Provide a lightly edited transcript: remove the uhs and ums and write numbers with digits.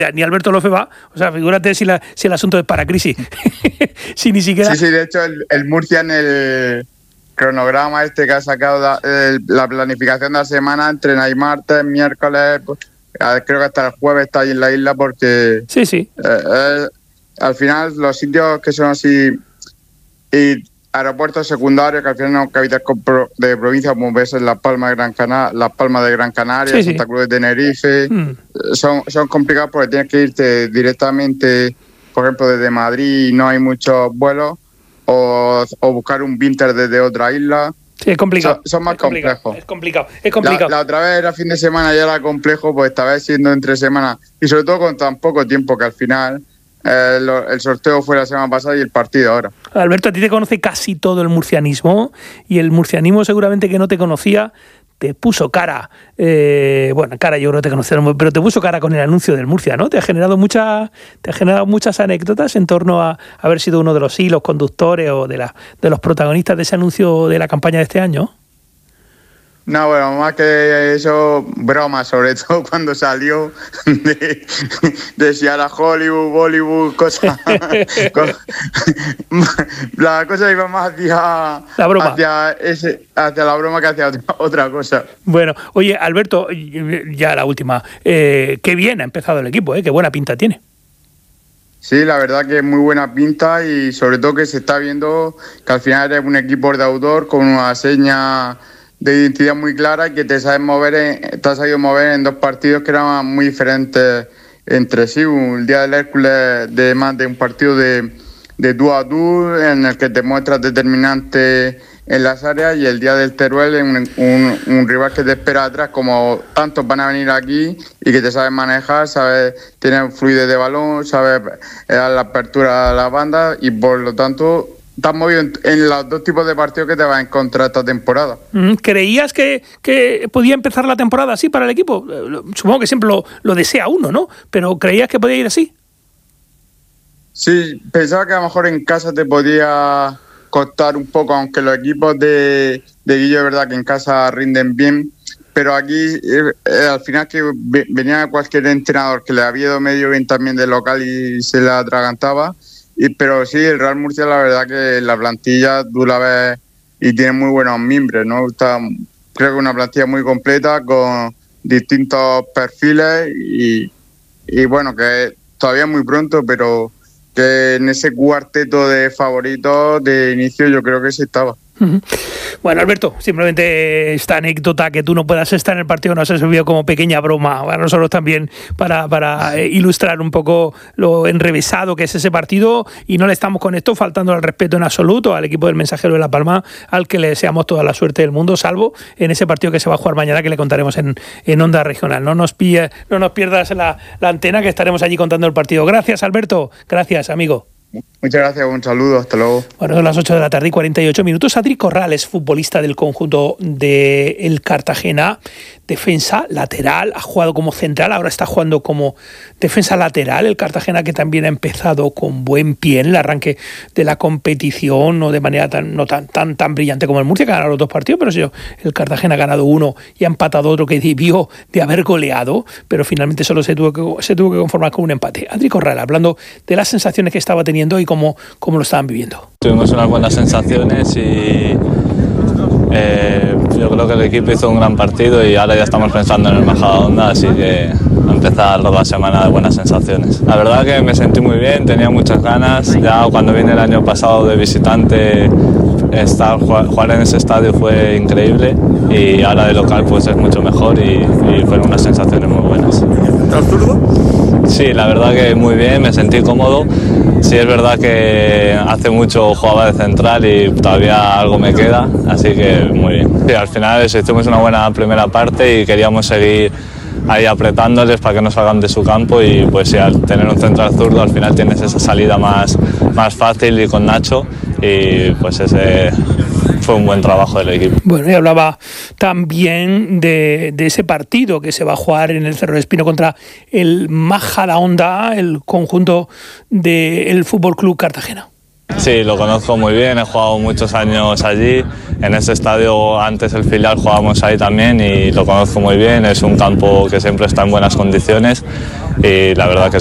ni Alberto Lofe va, o sea, figúrate si el asunto es para crisis. Si ni siquiera... Sí, de hecho el Murcia en el cronograma que ha sacado la planificación de la semana entrena y martes, miércoles, pues, creo que hasta el jueves está ahí en la isla porque Sí. Al final los sitios que son así y aeropuertos secundarios que al final no capital de provincia, como ves en Las Palmas de Gran Canaria, Sí. Santa Cruz de Tenerife, son complicados porque tienes que irte directamente, por ejemplo, desde Madrid y no hay muchos vuelos, o buscar un vinter desde otra isla. Sí, es complicado. Son más complejos. Es complicado. La otra vez era fin de semana y era complejo, pues esta vez siendo entre semanas y sobre todo con tan poco tiempo que al final el sorteo fue la semana pasada y el partido ahora. Alberto, a ti te conoce casi todo el murcianismo y el murcianismo seguramente que no te conocía te puso cara. Cara yo creo que te conocieron, pero te puso cara con el anuncio del Murcia, ¿no? Te ha generado muchas anécdotas en torno a haber sido uno de los hilos conductores o de los protagonistas de ese anuncio de la campaña de este año. No, bueno, más que eso, broma, sobre todo cuando salió de si era Hollywood, Bollywood, cosas. La cosa iba más hacia la broma. hacia la broma que hacia otra cosa. Bueno, oye, Alberto, ya la última. Qué bien ha empezado el equipo, qué buena pinta tiene. Sí, la verdad que es muy buena pinta y sobre todo que se está viendo que al final eres un equipo de autor con una seña de identidad muy clara y que te has sabido mover en dos partidos que eran muy diferentes entre sí. El día del Hércules de un partido de tú a tú en el que te muestras determinante en las áreas, y el día del Teruel en un rival que te espera atrás, como tantos van a venir aquí y que te sabes manejar, sabes tener fluidez de balón, sabes dar la apertura a la banda y por lo tanto te has movido en los dos tipos de partidos que te vas a encontrar esta temporada. ¿Creías que podía empezar la temporada así para el equipo? Supongo que siempre lo desea uno, ¿no? Pero ¿creías que podía ir así? Sí, pensaba que a lo mejor en casa te podía costar un poco, aunque los equipos de Guillo es verdad que en casa rinden bien, pero aquí al final que venía cualquier entrenador que le había ido medio bien también de local y se le atragantaba. Pero sí, el Real Murcia, la verdad que la plantilla tú la ves y tiene muy buenos miembros, ¿no? Creo que una plantilla muy completa con distintos perfiles y bueno, que todavía es muy pronto, pero que en ese cuarteto de favoritos de inicio yo creo que sí estaba. Bueno, Alberto, simplemente esta anécdota que tú no puedas estar en el partido nos ha servido como pequeña broma para nosotros también, para ilustrar un poco lo enrevesado que es ese partido, y no le estamos con esto faltando al respeto en absoluto al equipo del Mensajero de La Palma, al que le deseamos toda la suerte del mundo, salvo en ese partido que se va a jugar mañana, que le contaremos en Onda Regional. No nos pierdas la antena, que estaremos allí contando el partido. Gracias, Alberto. Gracias, amigo. Muchas gracias, un saludo, hasta luego. Bueno, son las 8 de la tarde y 48 minutos. Adri Corrales, futbolista del conjunto del Cartagena, defensa lateral, ha jugado como central, ahora está jugando como defensa lateral. El Cartagena, que también ha empezado con buen pie en el arranque de la competición, no de manera tan brillante como el Murcia, que ha ganado los dos partidos, pero sí, el Cartagena ha ganado uno y ha empatado otro que debió de haber goleado, pero finalmente solo se tuvo que conformar con un empate. Adri Corrales, hablando de las sensaciones que estaba teniendo y cómo lo estaban viviendo. Tuvimos unas buenas sensaciones y yo creo que el equipo hizo un gran partido y ahora ya estamos pensando en el Majadahonda, así que a empezar la semana de buenas sensaciones. La verdad que me sentí muy bien, tenía muchas ganas. Ya cuando vine el año pasado de visitante, jugar en ese estadio fue increíble, y ahora de local pues es mucho mejor y fueron unas sensaciones muy buenas. ¿Estás zurdo? Sí, la verdad que muy bien, me sentí cómodo. Sí, es verdad que hace mucho jugaba de central y todavía algo me queda, así que muy bien. Sí, al final hicimos una buena primera parte y queríamos seguir ahí apretándoles para que no salgan de su campo, y pues sí, al tener un central zurdo al final tienes esa salida más fácil, y con Nacho, y pues ese fue un buen trabajo del equipo. Bueno, y hablaba también de ese partido que se va a jugar en el Cerro Espino contra el Majadahonda, el conjunto del Fútbol Club Cartagena. Sí, lo conozco muy bien, he jugado muchos años allí, en ese estadio antes el filial jugábamos ahí también y lo conozco muy bien, es un campo que siempre está en buenas condiciones y la verdad que